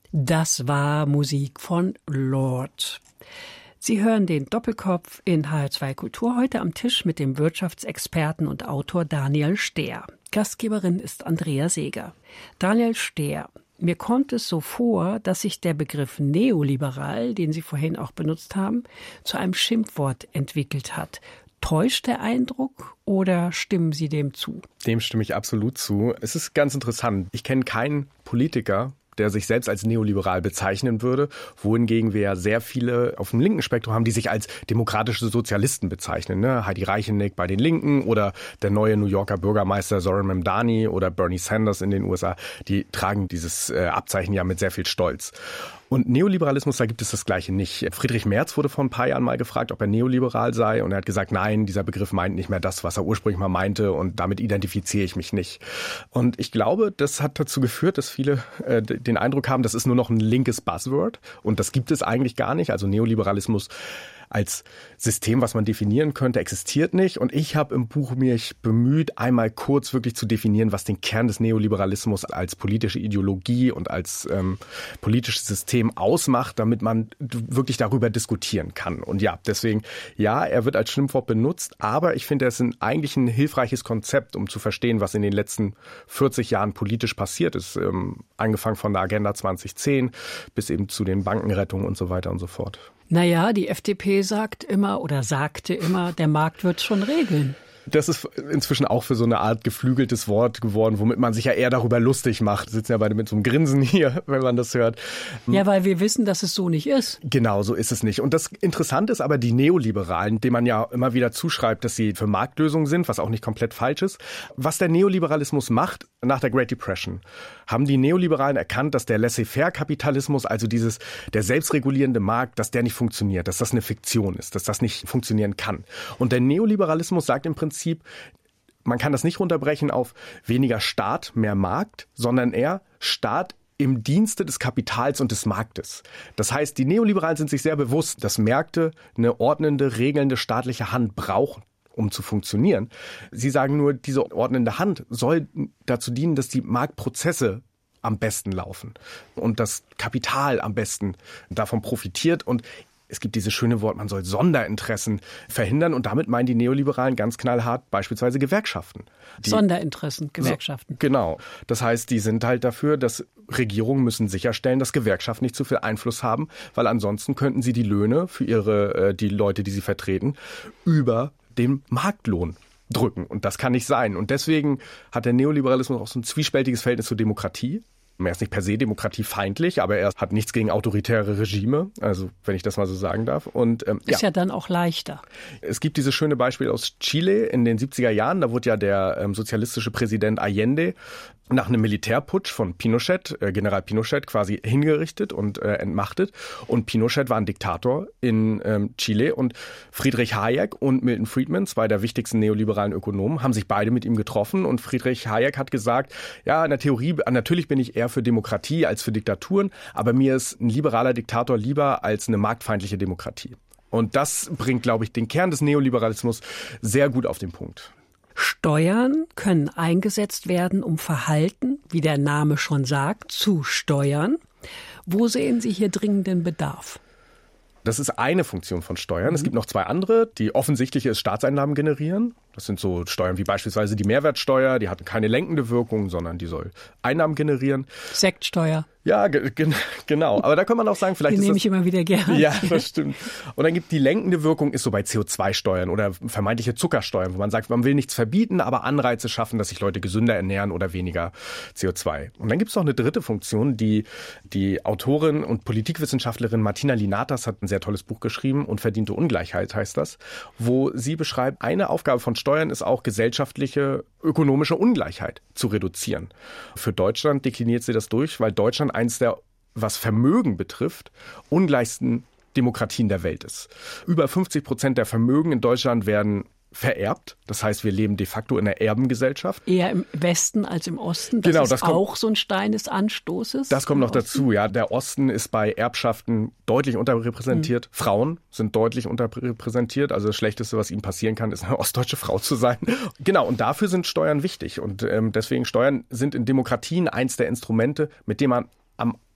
Das war Musik von Lord. Sie hören den Doppelkopf in HR2 Kultur, heute am Tisch mit dem Wirtschaftsexperten und Autor Daniel Stehr. Gastgeberin ist Andrea Seeger. Daniel Stehr, mir kommt es so vor, dass sich der Begriff neoliberal, den Sie vorhin auch benutzt haben, zu einem Schimpfwort entwickelt hat. Täuscht der Eindruck oder stimmen Sie dem zu? Dem stimme ich absolut zu. Es ist ganz interessant. Ich kenne keinen Politiker, der sich selbst als neoliberal bezeichnen würde, wohingegen wir ja sehr viele auf dem linken Spektrum haben, die sich als demokratische Sozialisten bezeichnen. Ne? Heidi Reichenick bei den Linken oder der neue New Yorker Bürgermeister Zoran Mamdani oder Bernie Sanders in den USA, die tragen dieses Abzeichen ja mit sehr viel Stolz. Und Neoliberalismus, da gibt es das Gleiche nicht. Friedrich Merz wurde vor ein paar Jahren mal gefragt, ob er neoliberal sei. Und er hat gesagt, nein, dieser Begriff meint nicht mehr das, was er ursprünglich mal meinte. Und damit identifiziere ich mich nicht. Und ich glaube, das hat dazu geführt, dass viele den Eindruck haben, das ist nur noch ein linkes Buzzword. Und das gibt es eigentlich gar nicht. Also Neoliberalismus als System, was man definieren könnte, existiert nicht. Und ich habe im Buch mich bemüht, einmal kurz wirklich zu definieren, was den Kern des Neoliberalismus als politische Ideologie und als politisches System ausmacht, damit man wirklich darüber diskutieren kann. Und ja, deswegen, ja, er wird als Schimpfwort benutzt, aber ich finde, es ist eigentlich ein hilfreiches Konzept, um zu verstehen, was in den letzten 40 Jahren politisch passiert ist. Angefangen von der Agenda 2010 bis eben zu den Bankenrettungen und so weiter und so fort. Naja, die FDP sagte immer, der Markt wird schon regeln. Das ist inzwischen auch für so eine Art geflügeltes Wort geworden, womit man sich ja eher darüber lustig macht. Wir sitzen ja beide mit so einem Grinsen hier, wenn man das hört. Ja, weil wir wissen, dass es so nicht ist. Genau, so ist es nicht. Und das Interessante ist aber, die Neoliberalen, denen man ja immer wieder zuschreibt, dass sie für Marktlösungen sind, was auch nicht komplett falsch ist. Was der Neoliberalismus macht, nach der Great Depression, haben die Neoliberalen erkannt, dass der Laissez-faire-Kapitalismus, also der selbstregulierende Markt, dass der nicht funktioniert, dass das eine Fiktion ist, dass das nicht funktionieren kann. Und der Neoliberalismus sagt im Prinzip, man kann das nicht runterbrechen auf weniger Staat, mehr Markt, sondern eher Staat im Dienste des Kapitals und des Marktes. Das heißt, die Neoliberalen sind sich sehr bewusst, dass Märkte eine ordnende, regelnde staatliche Hand brauchen, um zu funktionieren. Sie sagen nur, diese ordnende Hand soll dazu dienen, dass die Marktprozesse am besten laufen und das Kapital am besten davon profitiert. Und es gibt dieses schöne Wort, man soll Sonderinteressen verhindern. Und damit meinen die Neoliberalen ganz knallhart beispielsweise Gewerkschaften. Sonderinteressen, Gewerkschaften. Genau. Das heißt, die sind halt dafür, dass Regierungen müssen sicherstellen, dass Gewerkschaften nicht zu viel Einfluss haben, weil ansonsten könnten sie die Löhne für die Leute, die sie vertreten, über den Marktlohn drücken. Und das kann nicht sein. Und deswegen hat der Neoliberalismus auch so ein zwiespältiges Verhältnis zur Demokratie. Er ist nicht per se demokratiefeindlich, aber er hat nichts gegen autoritäre Regime, also wenn ich das mal so sagen darf. Und ist ja dann auch leichter. Es gibt dieses schöne Beispiel aus Chile in den 70er Jahren. Da wurde ja der sozialistische Präsident Allende nach einem Militärputsch von Pinochet, General Pinochet, quasi hingerichtet und entmachtet. Und Pinochet war ein Diktator in Chile. Und Friedrich Hayek und Milton Friedman, zwei der wichtigsten neoliberalen Ökonomen, haben sich beide mit ihm getroffen. Und Friedrich Hayek hat gesagt, ja, in der Theorie, natürlich bin ich eher für Demokratie als für Diktaturen, aber mir ist ein liberaler Diktator lieber als eine marktfeindliche Demokratie. Und das bringt, glaube ich, den Kern des Neoliberalismus sehr gut auf den Punkt. Steuern können eingesetzt werden, um Verhalten, wie der Name schon sagt, zu steuern. Wo sehen Sie hier dringenden Bedarf? Das ist eine Funktion von Steuern. Es gibt noch zwei andere. Die offensichtliche ist Staatseinnahmen generieren. Das sind so Steuern wie beispielsweise die Mehrwertsteuer. Die hat keine lenkende Wirkung, sondern die soll Einnahmen generieren. Sektsteuer. Ja, genau. Aber da kann man auch sagen, vielleicht die nehme ich immer wieder gerne. Ja, das stimmt. Und dann gibt die lenkende Wirkung, ist so bei CO2-Steuern oder vermeintliche Zuckersteuern, wo man sagt, man will nichts verbieten, aber Anreize schaffen, dass sich Leute gesünder ernähren oder weniger CO2. Und dann gibt es noch eine dritte Funktion, die Autorin und Politikwissenschaftlerin Martina Linatas hat ein sehr tolles Buch geschrieben, Unverdiente Ungleichheit heißt das, wo sie beschreibt, eine Aufgabe von Steuern ist auch gesellschaftliche, ökonomische Ungleichheit zu reduzieren. Für Deutschland dekliniert sie das durch, weil Deutschland eins der, was Vermögen betrifft, ungleichsten Demokratien der Welt ist. Über 50% der Vermögen in Deutschland werden vererbt. Das heißt, wir leben de facto in einer Erbengesellschaft. Eher im Westen als im Osten. Das ist auch so ein Stein des Anstoßes. Das kommt noch dazu, ja. Der Osten ist bei Erbschaften deutlich unterrepräsentiert. Frauen sind deutlich unterrepräsentiert. Also das Schlechteste, was ihnen passieren kann, ist eine ostdeutsche Frau zu sein. Genau, und dafür sind Steuern wichtig. Und deswegen Steuern sind in Demokratien eins der Instrumente, mit dem man am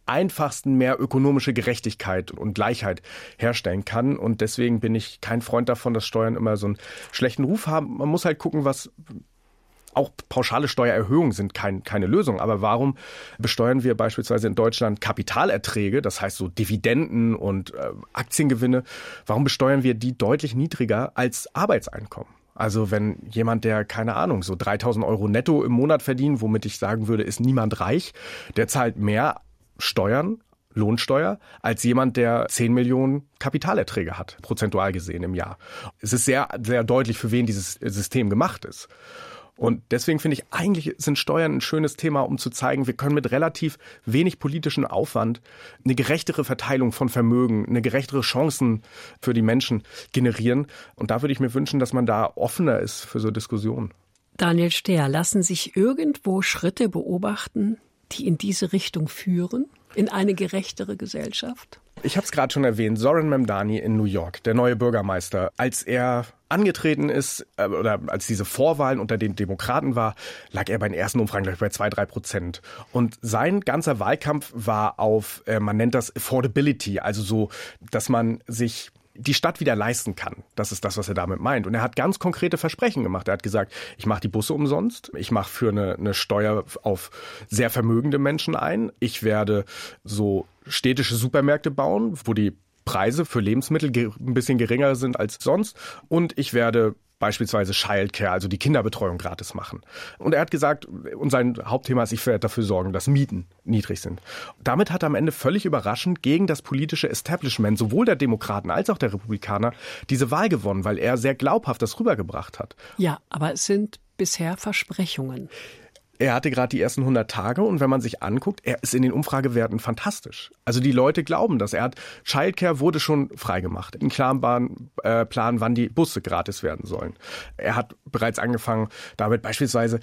einfachsten mehr ökonomische Gerechtigkeit und Gleichheit herstellen kann. Und deswegen bin ich kein Freund davon, dass Steuern immer so einen schlechten Ruf haben. Man muss halt gucken, was auch pauschale Steuererhöhungen sind keine Lösung. Aber warum besteuern wir beispielsweise in Deutschland Kapitalerträge, das heißt so Dividenden und Aktiengewinne, warum besteuern wir die deutlich niedriger als Arbeitseinkommen? Also wenn jemand, der, keine Ahnung, so 3.000 Euro netto im Monat verdient, womit ich sagen würde, ist niemand reich, der zahlt mehr Steuern, Lohnsteuer, als jemand, der 10 Millionen Kapitalerträge hat, prozentual gesehen im Jahr. Es ist sehr, sehr deutlich, für wen dieses System gemacht ist. Und deswegen finde ich, eigentlich sind Steuern ein schönes Thema, um zu zeigen, wir können mit relativ wenig politischem Aufwand eine gerechtere Verteilung von Vermögen, eine gerechtere Chancen für die Menschen generieren. Und da würde ich mir wünschen, dass man da offener ist für so Diskussionen. Daniel Stehr, lassen sich irgendwo Schritte beobachten, die in diese Richtung führen, in eine gerechtere Gesellschaft? Ich habe es gerade schon erwähnt, Zoran Memdani in New York, der neue Bürgermeister, als er angetreten ist oder als diese Vorwahlen unter den Demokraten war, lag er bei den ersten Umfragen, glaube ich, bei 2-3%. Und sein ganzer Wahlkampf war auf, man nennt das Affordability, also so, dass man sich die Stadt wieder leisten kann. Das ist das, was er damit meint. Und er hat ganz konkrete Versprechen gemacht. Er hat gesagt, ich mache die Busse umsonst, ich mache für eine Steuer auf sehr vermögende Menschen ein, ich werde so städtische Supermärkte bauen, wo die Preise für Lebensmittel ein bisschen geringer sind als sonst, und ich werde beispielsweise Childcare, also die Kinderbetreuung, gratis machen. Und er hat gesagt, und sein Hauptthema ist, ich werde dafür sorgen, dass Mieten niedrig sind. Damit hat er am Ende völlig überraschend gegen das politische Establishment, sowohl der Demokraten als auch der Republikaner, diese Wahl gewonnen, weil er sehr glaubhaft das rübergebracht hat. Ja, aber es sind bisher Versprechungen. Er hatte gerade die ersten 100 Tage und wenn man sich anguckt, er ist in den Umfragewerten fantastisch. Also die Leute glauben das. Childcare wurde schon freigemacht. Einen klaren Plan, wann die Busse gratis werden sollen. Er hat bereits angefangen, damit beispielsweise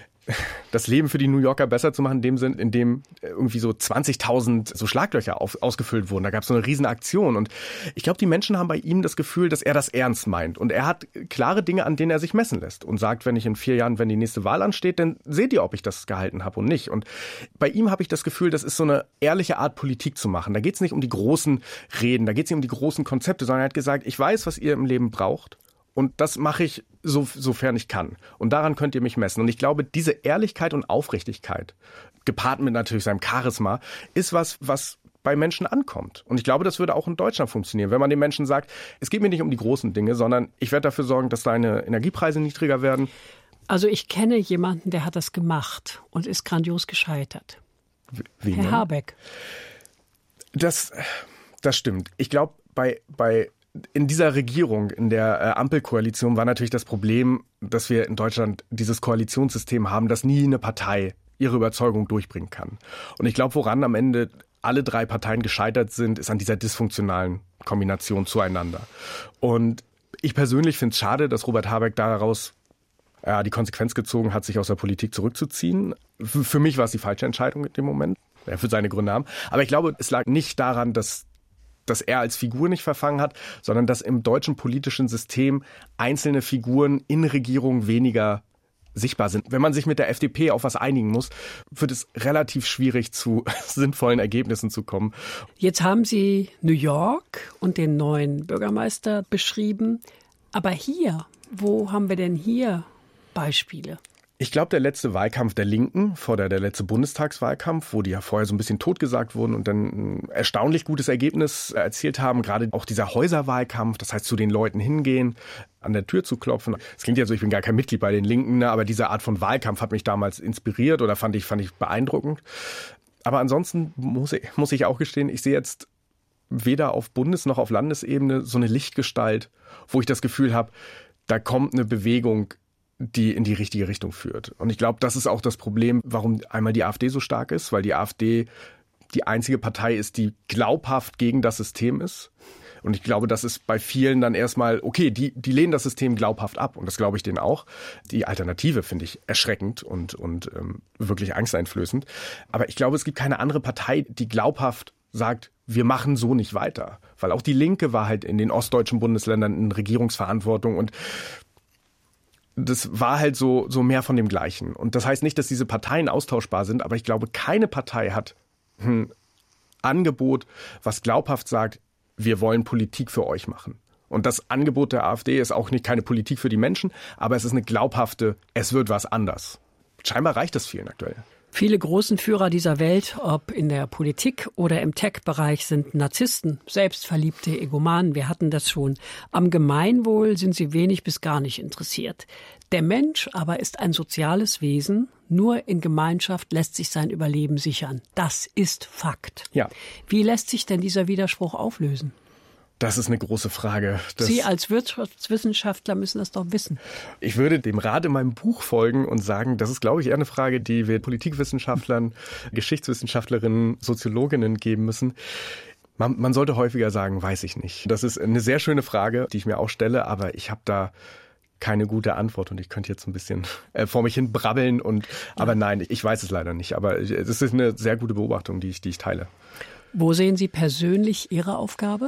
das Leben für die New Yorker besser zu machen, in dem Sinn, in dem irgendwie so 20.000 so Schlaglöcher ausgefüllt wurden. Da gab es so eine riesen Aktion. Und ich glaube, die Menschen haben bei ihm das Gefühl, dass er das ernst meint. Und er hat klare Dinge, an denen er sich messen lässt. Und sagt, wenn ich in 4 Jahren, wenn die nächste Wahl ansteht, dann seht ihr, ob ich das gehalten habe und nicht. Und bei ihm habe ich das Gefühl, das ist so eine ehrliche Art, Politik zu machen. Da geht es nicht um die großen Reden, da geht es nicht um die großen Konzepte, sondern er hat gesagt, ich weiß, was ihr im Leben braucht. Und das mache ich, sofern ich kann. Und daran könnt ihr mich messen. Und ich glaube, diese Ehrlichkeit und Aufrichtigkeit, gepaart mit natürlich seinem Charisma, ist was bei Menschen ankommt. Und ich glaube, das würde auch in Deutschland funktionieren, wenn man den Menschen sagt, es geht mir nicht um die großen Dinge, sondern ich werde dafür sorgen, dass deine Energiepreise niedriger werden. Also ich kenne jemanden, der hat das gemacht und ist grandios gescheitert. Wie Herr Habeck. Das stimmt. Ich glaube, in dieser Regierung, in der Ampelkoalition war natürlich das Problem, dass wir in Deutschland dieses Koalitionssystem haben, dass nie eine Partei ihre Überzeugung durchbringen kann. Und ich glaube, woran am Ende alle 3 Parteien gescheitert sind, ist an dieser dysfunktionalen Kombination zueinander. Und ich persönlich finde es schade, dass Robert Habeck daraus die Konsequenz gezogen hat, sich aus der Politik zurückzuziehen. Für mich war es die falsche Entscheidung in dem Moment. Er wird seine Gründe haben. Aber ich glaube, es lag nicht daran, dass er als Figur nicht verfangen hat, sondern dass im deutschen politischen System einzelne Figuren in Regierungen weniger sichtbar sind. Wenn man sich mit der FDP auf was einigen muss, wird es relativ schwierig, zu sinnvollen Ergebnissen zu kommen. Jetzt haben Sie New York und den neuen Bürgermeister beschrieben. Aber hier, wo haben wir denn hier Beispiele? Ich glaube, der letzte Wahlkampf der Linken, der letzte Bundestagswahlkampf, wo die ja vorher so ein bisschen totgesagt wurden und dann ein erstaunlich gutes Ergebnis erzielt haben, gerade auch dieser Häuserwahlkampf, das heißt zu den Leuten hingehen, an der Tür zu klopfen. Das klingt ja so, ich bin gar kein Mitglied bei den Linken, ne, aber diese Art von Wahlkampf hat mich damals inspiriert oder fand ich beeindruckend. Aber ansonsten muss ich auch gestehen, ich sehe jetzt weder auf Bundes- noch auf Landesebene so eine Lichtgestalt, wo ich das Gefühl habe, da kommt eine Bewegung, die in die richtige Richtung führt. Und ich glaube, das ist auch das Problem, warum einmal die AfD so stark ist, weil die AfD die einzige Partei ist, die glaubhaft gegen das System ist. Und ich glaube, das ist bei vielen dann erstmal, okay, die lehnen das System glaubhaft ab. Und das glaube ich denen auch. Die Alternative finde ich erschreckend und wirklich angsteinflößend. Aber ich glaube, es gibt keine andere Partei, die glaubhaft sagt, wir machen so nicht weiter. Weil auch die Linke war halt in den ostdeutschen Bundesländern in Regierungsverantwortung und das war halt so mehr von dem Gleichen. Und das heißt nicht, dass diese Parteien austauschbar sind, aber ich glaube, keine Partei hat Angebot, was glaubhaft sagt, wir wollen Politik für euch machen. Und das Angebot der AfD ist auch nicht keine Politik für die Menschen, aber es ist eine glaubhafte, es wird was anders. Scheinbar reicht das vielen aktuell. Viele großen Führer dieser Welt, ob in der Politik oder im Tech-Bereich, sind Narzissten, selbstverliebte Egomanen. Wir hatten das schon. Am Gemeinwohl sind sie wenig bis gar nicht interessiert. Der Mensch aber ist ein soziales Wesen. Nur in Gemeinschaft lässt sich sein Überleben sichern. Das ist Fakt. Ja. Wie lässt sich denn dieser Widerspruch auflösen? Das ist eine große Frage. Sie als Wirtschaftswissenschaftler müssen das doch wissen. Ich würde dem Rat in meinem Buch folgen und sagen, das ist, glaube ich, eher eine Frage, die wir Politikwissenschaftlern, Geschichtswissenschaftlerinnen, Soziologinnen geben müssen. Man sollte häufiger sagen, weiß ich nicht. Das ist eine sehr schöne Frage, die ich mir auch stelle, aber ich habe da keine gute Antwort und ich könnte jetzt ein bisschen vor mich hin brabbeln aber nein, ich weiß es leider nicht. Aber es ist eine sehr gute Beobachtung, die ich teile. Wo sehen Sie persönlich Ihre Aufgabe?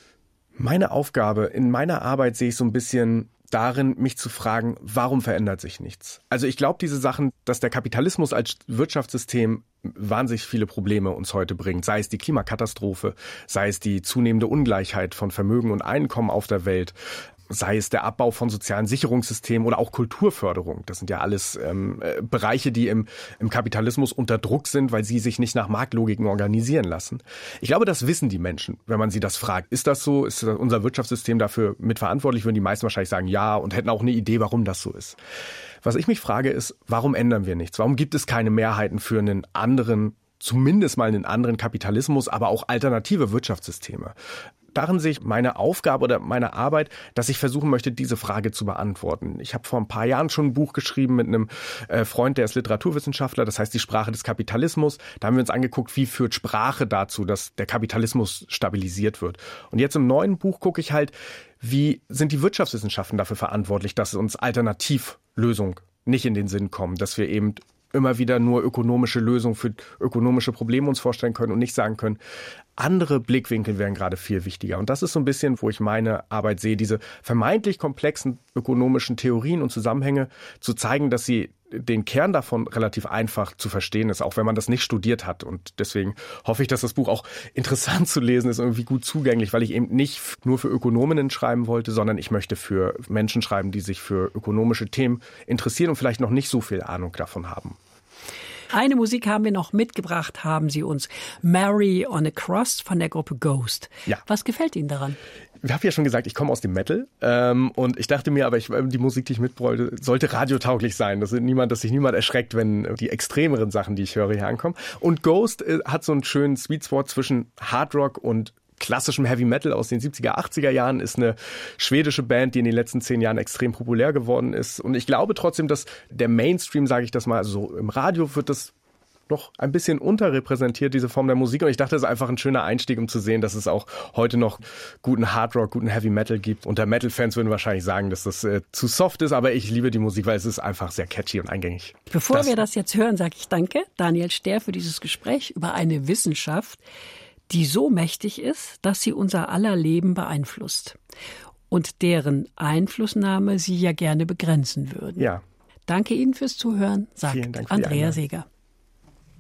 Meine Aufgabe in meiner Arbeit sehe ich so ein bisschen darin, mich zu fragen, warum verändert sich nichts? Also ich glaube, diese Sachen, dass der Kapitalismus als Wirtschaftssystem wahnsinnig viele Probleme uns heute bringt, sei es die Klimakatastrophe, sei es die zunehmende Ungleichheit von Vermögen und Einkommen auf der Welt, sei es der Abbau von sozialen Sicherungssystemen oder auch Kulturförderung. Das sind ja alles Bereiche, die im Kapitalismus unter Druck sind, weil sie sich nicht nach Marktlogiken organisieren lassen. Ich glaube, das wissen die Menschen, wenn man sie das fragt. Ist das so? Ist unser Wirtschaftssystem dafür mitverantwortlich? Würden die meisten wahrscheinlich sagen, ja, und hätten auch eine Idee, warum das so ist. Was ich mich frage, ist, warum ändern wir nichts? Warum gibt es keine Mehrheiten für einen anderen, zumindest mal einen anderen Kapitalismus, aber auch alternative Wirtschaftssysteme? Darin sehe ich meine Aufgabe oder meine Arbeit, dass ich versuchen möchte, diese Frage zu beantworten. Ich habe vor ein paar Jahren schon ein Buch geschrieben mit einem Freund, der ist Literaturwissenschaftler, das heißt die Sprache des Kapitalismus. Da haben wir uns angeguckt, wie führt Sprache dazu, dass der Kapitalismus stabilisiert wird. Und jetzt im neuen Buch gucke ich halt, wie sind die Wirtschaftswissenschaften dafür verantwortlich, dass uns Alternativlösungen nicht in den Sinn kommen, dass wir eben immer wieder nur ökonomische Lösungen für ökonomische Probleme uns vorstellen können und nicht sagen können, andere Blickwinkel wären gerade viel wichtiger. Und das ist so ein bisschen, wo ich meine Arbeit sehe, diese vermeintlich komplexen ökonomischen Theorien und Zusammenhänge zu zeigen, dass sie den Kern davon relativ einfach zu verstehen ist, auch wenn man das nicht studiert hat. Und deswegen hoffe ich, dass das Buch auch interessant zu lesen ist, irgendwie gut zugänglich, weil ich eben nicht nur für Ökonominnen schreiben wollte, sondern ich möchte für Menschen schreiben, die sich für ökonomische Themen interessieren und vielleicht noch nicht so viel Ahnung davon haben. Eine Musik haben wir noch mitgebracht, haben Sie uns. Mary on a Cross von der Gruppe Ghost. Ja. Was gefällt Ihnen daran? Ich habe ja schon gesagt, ich komme aus dem Metal und ich dachte mir, aber die Musik, die ich mitbräuchte, sollte radiotauglich sein. Dass sich niemand erschreckt, wenn die extremeren Sachen, die ich höre, hier ankommen. Und Ghost hat so einen schönen Sweet Spot zwischen Hardrock und klassischem Heavy Metal aus den 70er, 80er Jahren, ist eine schwedische Band, die in den letzten 10 Jahren extrem populär geworden ist. Und ich glaube trotzdem, dass der Mainstream, sage ich das mal, also so im Radio wird das noch ein bisschen unterrepräsentiert, diese Form der Musik. Und ich dachte, das ist einfach ein schöner Einstieg, um zu sehen, dass es auch heute noch guten Hardrock, guten Heavy Metal gibt. Unter Metal-Fans würden wahrscheinlich sagen, dass das zu soft ist, aber ich liebe die Musik, weil es ist einfach sehr catchy und eingängig. Bevor wir das jetzt hören, sage ich danke, Daniel Stehr, für dieses Gespräch über eine Wissenschaft, die so mächtig ist, dass sie unser aller Leben beeinflusst und deren Einflussnahme Sie ja gerne begrenzen würden. Ja. Danke Ihnen fürs Zuhören, sagt Andrea Seeger.